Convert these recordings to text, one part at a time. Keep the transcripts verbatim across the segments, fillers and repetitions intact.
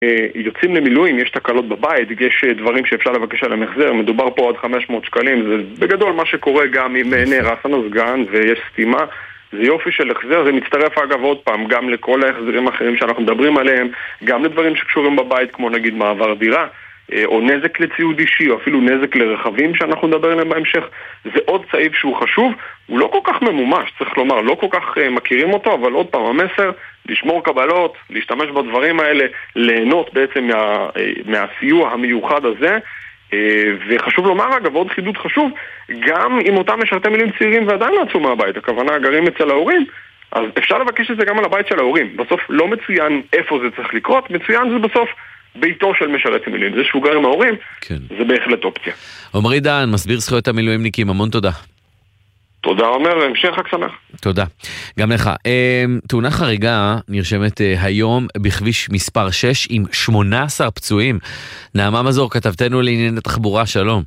יוצאים למילואים, יש תקלות בבית, יש דברים שאפשר לבקש על המחזר, מדובר פה עד חמש מאות שקלים, זה בגדול מה שקורה גם אם נהרס המזגן ויש סתימה, זה יופי של החזר, זה מצטרף אגב עוד פעם גם לכל ההחזרים האחרים שאנחנו מדברים עליהם, גם לדברים שקשורים בבית כמו נגיד מעבר דירה, או נזק לציוד אישי, או אפילו נזק לרכבים שאנחנו נדבר עליהם בהמשך. זה עוד סעיף שהוא חשוב, הוא לא כל כך ממומש, צריך לומר, לא כל כך מכירים אותו, אבל עוד פעם, המסר, לשמור קבלות, להשתמש בדברים האלה, ליהנות בעצם מה, מהסיוע המיוחד הזה, וחשוב לומר אגב, עוד חידוד חשוב, גם אם אותם משרתי מילואים צעירים ועדיין לא יצאו מהבית, הכוונה גרים אצל ההורים, אז אפשר לבקש את זה גם על הבית של ההורים. בסוף לא מצוין איפה זה צריך לקרות, מצוין זה בסוף ביתו של משרת מילואים. זה שהוא גר עם ההורים, כן. זה בהחלט אופציה. עומרי דהן, מסביר זכויות המילואימניקים, המון תודה. תודה אומר, המשך חג שמח. תודה. גם לך. תאונה חריגה נרשמת היום בכביש מספר שש עם שמונה עשר פצועים. נעמה מזור, כתבתנו לעניין התחבורה, שלום.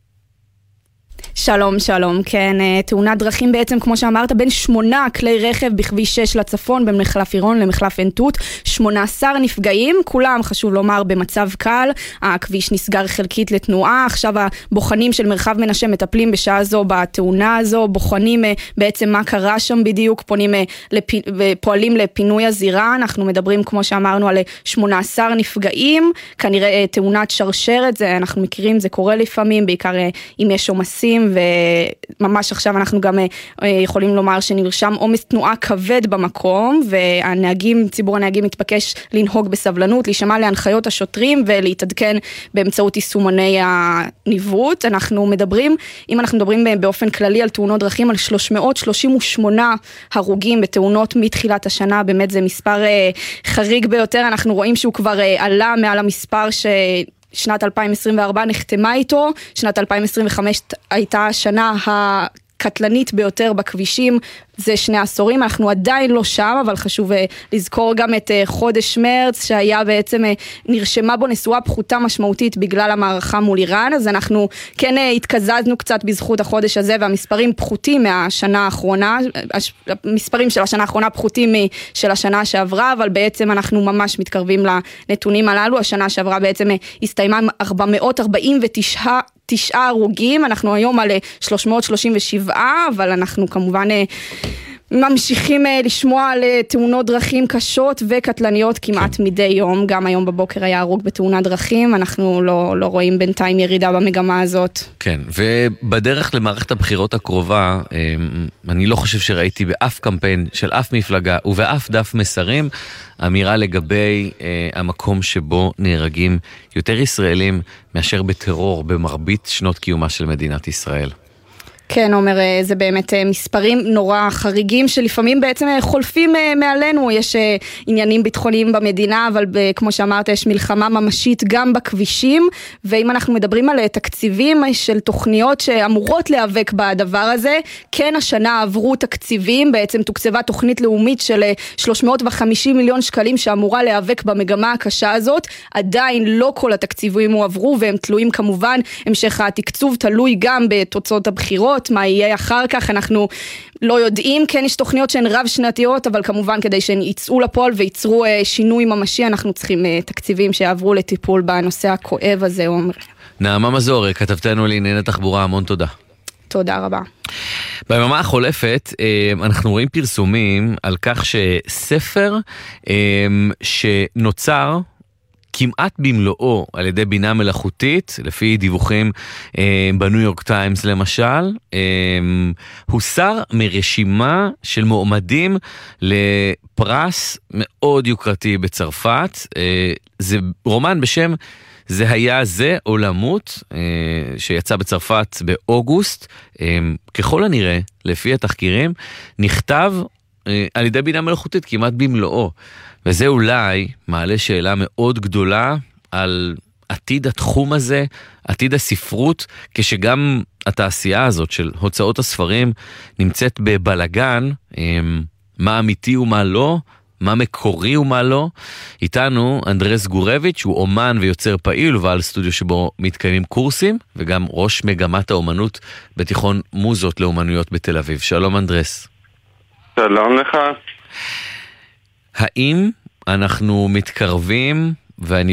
שלום, שלום, כן, תאונת דרכים בעצם, כמו שאמרת, בין שמונה כלי רכב בכביש שש לצפון, בין מחלף עירון למחלף עין תות, שמונה עשר נפגעים, כולם, חשוב לומר, במצב קל, הכביש נסגר חלקית לתנועה, עכשיו הבוחנים של מרחב מנשה מטפלים בשעה זו בתאונה הזו, בוחנים בעצם מה קרה שם בדיוק, פונים לפ... פועלים לפינוי הזירה, אנחנו מדברים, כמו שאמרנו, על שמונה עשר נפגעים, כנראה תאונת שרשרת, זה אנחנו מכירים, זה קורה לפעמים, בעיקר אם יש עומסים, וממש עכשיו אנחנו גם יכולים לומר שנרשם עומס תנועה כבד במקום, והנהגים, ציבור הנהגים מתבקש לנהוג בסבלנות, להישמע להנחיות השוטרים ולהתעדכן באמצעות יישומוני הניווט. אנחנו מדברים, אם אנחנו מדברים באופן כללי על תאונות דרכים, על שלוש מאות שלושים ושמונה הרוגים בתאונות מתחילת השנה, באמת זה מספר חריג ביותר, אנחנו רואים שהוא כבר עלה מעל המספר ש... שנת אלפיים עשרים וארבע נחתמה איתו, שנת אלפיים עשרים וחמש הייתה השנה הקטלנית ביותר בכבישים, זה שני עשורים, אנחנו עדיין לא שם, אבל חשוב לזכור גם את חודש מרץ, שהיה בעצם, נרשמה בו נסועה פחותה משמעותית בגלל המערכה מול איראן, אז אנחנו כן התקזזנו קצת בזכות החודש הזה, והמספרים פחותים מהשנה האחרונה, המספרים של השנה האחרונה פחותים של השנה שעברה, אבל בעצם אנחנו ממש מתקרבים לנתונים הללו, השנה שעברה בעצם הסתיימה ארבע מאות ארבעים ותשע תשעה הרוגים, אנחנו היום על שלוש מאות שלושים ושבע, אבל אנחנו כמובן ממשיכים לשמוע על תאונות דרכים קשות וקטלניות כמעט כן. מדי יום, גם היום בבוקר היה הרוג בתאונת דרכים, אנחנו לא, לא רואים בינתיים ירידה במגמה הזאת. כן, ובדרך למערכת הבחירות הקרובה, אני לא חושב שראיתי באף קמפיין של אף מפלגה ובאף דף מסרים, אמירה לגבי אה, המקום שבו נהרגים יותר ישראלים מאשר בטרור במרבית שנות קיומה של מדינת ישראל. כן, אומר, זה באמת מספרים נורא חריגים שלפעמים בעצם חולפים מעלינו, יש עניינים ביטחוניים במדינה, אבל כמו שאמרת, יש מלחמה ממשית גם בכבישים, ואם אנחנו מדברים על תקציבים של תוכניות שאמורות להיאבק בדבר הזה, כן השנה עברו תקציבים, בעצם תוקצבה תוכנית לאומית של שלוש מאות וחמישים מיליון שקלים שאמורה להיאבק במגמה הקשה הזאת, עדיין לא כל התקציבים הועברו, והם תלויים כמובן, המשך התקצוב תלוי גם בתוצאות הבחירות, מה יהיה אחר כך, אנחנו לא יודעים, כן יש תוכניות שהן רב שנתיות, אבל כמובן כדי שהן יצאו לפועל ויצרו שינוי ממשי, אנחנו צריכים תקציבים שיעברו לטיפול בנושא הכואב הזה, עומר. נעמה מזור, כתבתנו לעניין התחבורה, המון תודה. תודה רבה. ביממה החולפת אנחנו רואים פרסומים על כך שספר שנוצר כמעט במלואו על ידי בינה מלאכותית, לפי דיווחים אה, בניו יורק טיימס למשל, אה, הוסר מרשימה של מועמדים לפרס מאוד יוקרתי בצרפת. אה, זה רומן בשם זה היה זה או למות, אה, שיצא בצרפת באוגוסט. אה, ככל הנראה, לפי התחקירים, נכתב אה, על ידי בינה מלאכותית כמעט במלואו. וזה אולי מעלה שאלה מאוד גדולה על עתיד התחום הזה, עתיד הספרות, כשגם התעשייה הזאת של הוצאות הספרים נמצאת בבלגן, מה אמיתי ומה לא, מה מקורי ומה לא. איתנו אנדרס גורביץ', הוא אומן ויוצר פעיל, ובעל סטודיו שבו מתקיימים קורסים, וגם ראש מגמת האומנות בתיכון מוזות לאומנויות בתל אביב. שלום אנדרס. שלום לך. האם אנחנו מתקרבים ואני